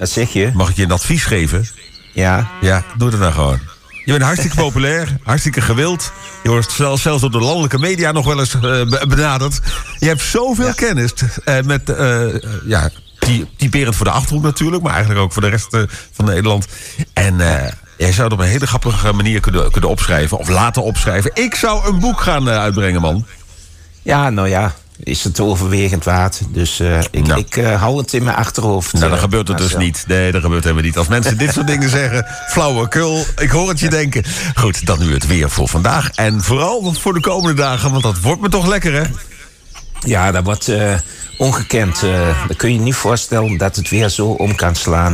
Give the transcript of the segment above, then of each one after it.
Wat zeg je? Mag ik je een advies geven? Ja. Ja, doe het nou gewoon. Je bent hartstikke populair, hartstikke gewild. Je wordt zelfs door de landelijke media nog wel eens benaderd. Je hebt zoveel kennis met... typerend voor de Achterhoek natuurlijk, maar eigenlijk ook voor de rest van Nederland. En jij zou het op een hele grappige manier kunnen opschrijven, of laten opschrijven. Ik zou een boek gaan uitbrengen, man. Ja, nou ja, is het overwegend waard. Dus ik hou het in mijn achterhoofd. Nou, dan gebeurt het dus niet. Nee, dat gebeurt helemaal niet. Als mensen dit soort dingen zeggen, flauwekul, ik hoor het je denken. Goed, dan nu het weer voor vandaag. En vooral voor de komende dagen, want dat wordt me toch lekker, hè? Ja, dat wordt ongekend. Dan kun je je niet voorstellen dat het weer zo om kan slaan.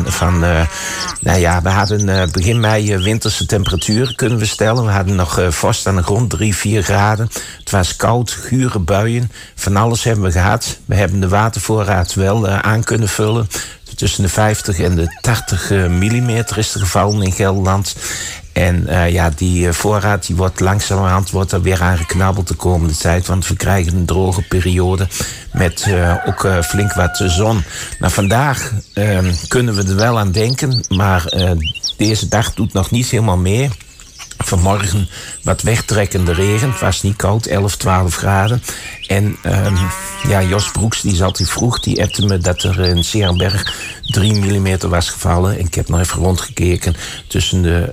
We hadden begin mei winterse temperaturen kunnen we stellen. We hadden nog vorst aan de grond, 3-4 graden. Het was koud, gure buien. Van alles hebben we gehad. We hebben de watervoorraad wel aan kunnen vullen. Tussen de 50 en de 80 millimeter is er gevallen in Gelderland. En die voorraad die wordt langzamerhand er weer aan geknabbeld de komende tijd. Want we krijgen een droge periode met ook flink wat zon. Nou, vandaag kunnen we er wel aan denken. Maar deze dag doet nog niet helemaal mee. Vanmorgen wat wegtrekkende regen. Het was niet koud, 11, 12 graden. En Jos Broeks, die zat hier vroeg, die appte me dat er in Serenberg 3 millimeter was gevallen. En ik heb nog even rondgekeken. Tussen de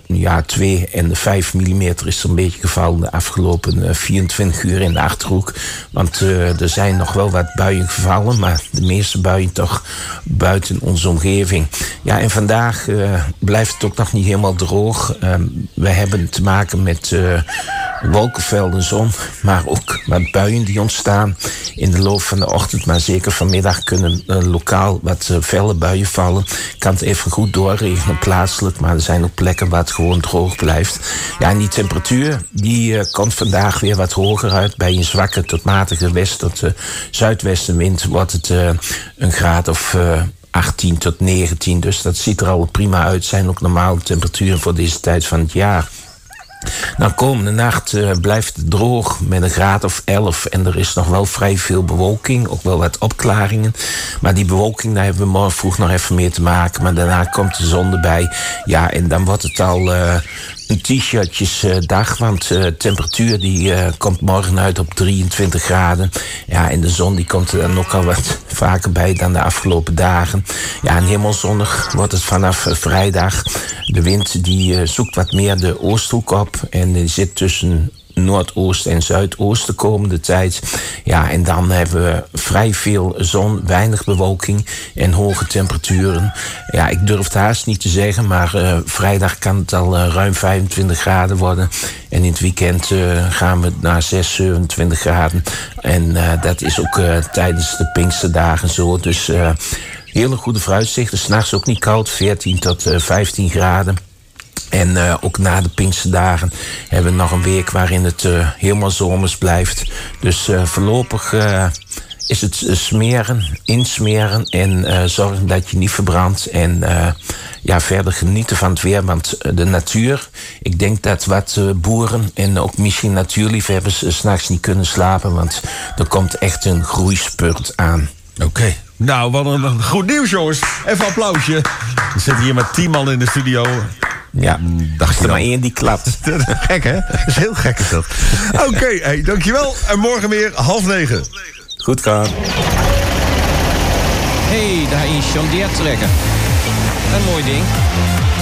2 en de 5 millimeter is er een beetje gevallen de afgelopen 24 uur in de Achterhoek. Want er zijn nog wel wat buien gevallen, maar de meeste buien toch buiten onze omgeving. Ja, en vandaag blijft het ook nog niet helemaal droog. We hebben te maken met wolkenvelden, zon, maar ook wat buien die ontstaan in de loop van de ochtend. Maar zeker vanmiddag kunnen lokaal wat felle buien vallen. Kan het even goed doorregenen plaatselijk, maar er zijn ook plekken waar het gewoon droog blijft. Ja, en die temperatuur die komt vandaag weer wat hoger uit. Bij een zwakke tot matige west- tot zuidwestenwind wordt het een graad of 18 tot 19. Dus dat ziet er al prima uit. Zijn ook normale temperaturen voor deze tijd van het jaar. Nou, komende nacht blijft het droog met een graad of 11. En er is nog wel vrij veel bewolking. Ook wel wat opklaringen. Maar die bewolking, daar hebben we morgen vroeg nog even mee te maken. Maar daarna komt de zon erbij. Ja, en dan wordt het al een t-shirtjesdag. Want de temperatuur die komt morgen uit op 23 graden. Ja, en de zon die komt er dan ook al wat vaker bij dan de afgelopen dagen. Ja, en helemaal zonnig wordt het vanaf vrijdag. De wind die zoekt wat meer de oosthoek op. En die zit tussen noordoost en zuidoost de komende tijd. Ja, en dan hebben we vrij veel zon, weinig bewolking en hoge temperaturen. Ja, ik durf het haast niet te zeggen, maar vrijdag kan het al ruim 25 graden worden. En in het weekend gaan we naar 6, 27 graden. En dat is ook tijdens de Pinksterdagen zo. Dus hele goede vooruitzichten. 's Nachts ook niet koud, 14 tot 15 graden. En ook na de Pinksterdagen hebben we nog een week waarin het helemaal zomers blijft. Dus voorlopig is het smeren, insmeren en zorgen dat je niet verbrandt. En verder genieten van het weer, want de natuur... Ik denk dat wat boeren en ook misschien natuurliefhebbers 's nachts niet kunnen slapen, want er komt echt een groeispurt aan. Oké. Nou, wat een goed nieuws, jongens. Even applausje. We zitten hier met 10 man in de studio. Ja, dacht er maar één die klapt. Gek, hè? Dat is heel gek, is dat. Oké, hey, dankjewel. En morgen weer 8:30. Goed gaan. Hey, daar is John Deere trekken. Een mooi ding.